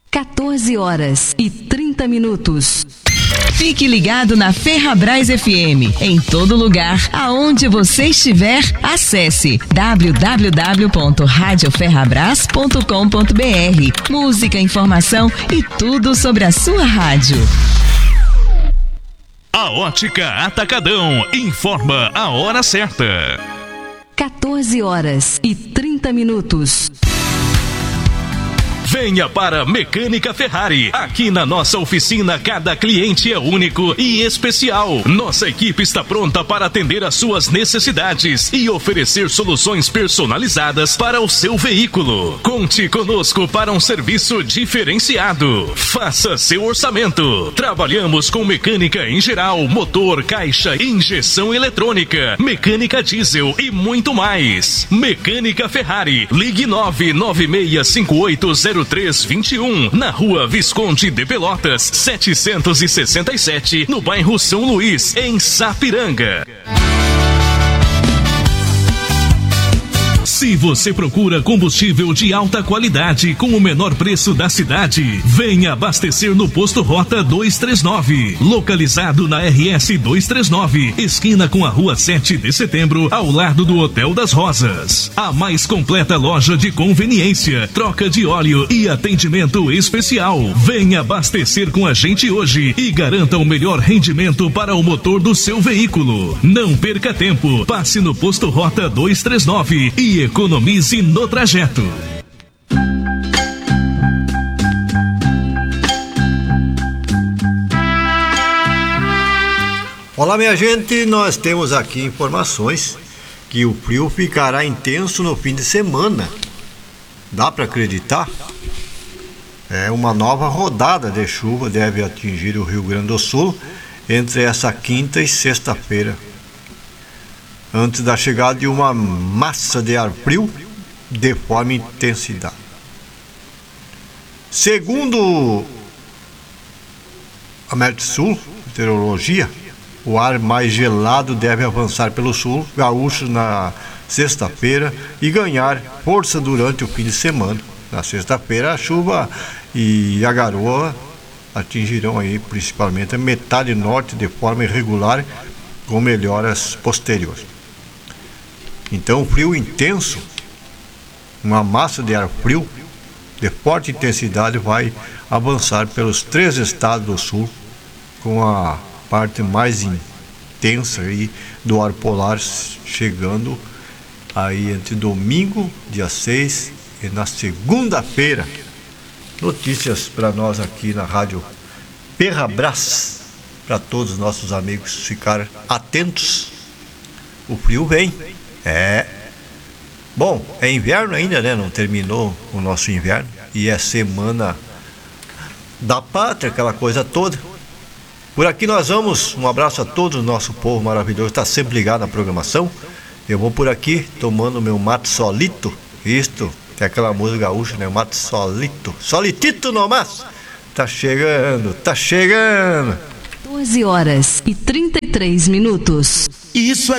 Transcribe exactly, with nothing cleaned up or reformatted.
quatorze horas e trinta minutos. Fique ligado na Ferrabras F M. Em todo lugar, aonde você estiver, acesse w w w ponto rádio ferrabras ponto com ponto b r. Música, informação e tudo sobre a sua rádio. A Ótica Atacadão informa a hora certa. quatorze horas e trinta minutos. Venha para Mecânica Ferrari. Aqui na nossa oficina, cada cliente é único e especial. Nossa equipe está pronta para atender às suas necessidades e oferecer soluções personalizadas para o seu veículo. Conte conosco para um serviço diferenciado. Faça seu orçamento. Trabalhamos com mecânica em geral, motor, caixa, injeção eletrônica, mecânica diesel e muito mais. Mecânica Ferrari. Ligue nove nove seis cinco oito zero três dois um, na Rua Visconde de Pelotas, setecentos e sessenta e sete, no bairro São Luís, em Sapiranga. Se você procura combustível de alta qualidade com o menor preço da cidade, venha abastecer no Posto Rota duzentos e trinta e nove, localizado na R S duzentos e trinta e nove, esquina com a Rua sete de Setembro, ao lado do Hotel das Rosas. A mais completa loja de conveniência, troca de óleo e atendimento especial. Venha abastecer com a gente hoje e garanta o melhor rendimento para o motor do seu veículo. Não perca tempo, passe no Posto Rota duzentos e trinta e nove e economize no trajeto. Olá, minha gente, nós temos aqui informações que o frio ficará intenso no fim de semana. Dá para acreditar? É, uma nova rodada de chuva deve atingir o Rio Grande do Sul entre essa quinta e sexta-feira, antes da chegada de uma massa de ar frio de forma intensidade. Segundo a Metsul, meteorologia, o ar mais gelado deve avançar pelo sul gaúcho na sexta-feira e ganhar força durante o fim de semana. Na sexta-feira, a chuva e a garoa atingirão aí principalmente a metade norte de forma irregular, com melhoras posteriores. Então, frio intenso, uma massa de ar frio de forte intensidade vai avançar pelos três estados do sul, com a parte mais intensa aí do ar polar chegando aí entre domingo, dia seis, e na segunda-feira. Notícias para nós aqui na Rádio Ferrabras, para todos os nossos amigos ficarem atentos. O frio vem. É. Bom, é inverno ainda, né? Não terminou o nosso inverno. E é semana da pátria, aquela coisa toda. Por aqui nós vamos. Um abraço a todo o nosso povo maravilhoso que está sempre ligado na programação. Eu vou por aqui tomando meu mate solito. Isto, tem aquela música gaúcha, né? Mate solito. Solitito nomás. Tá chegando, tá chegando. doze horas e trinta e três minutos. Isso é